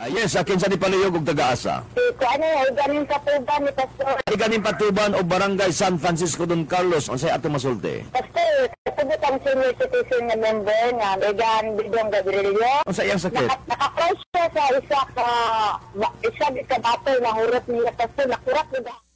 Yes, akin sa di paluyog ug taga-asa. Ano, ganing katuban ni Pastor. Ay ganing Patuban o Barangay San Francisco Don Carlos unsay ato masulti? Pastor, kasabot ang senior citizen na member nga Megan Bidong Gabrielio. Unsa iyang sakit? Naka-close siya sa isa ka bato na hurot niya Pastor, nakurat niya.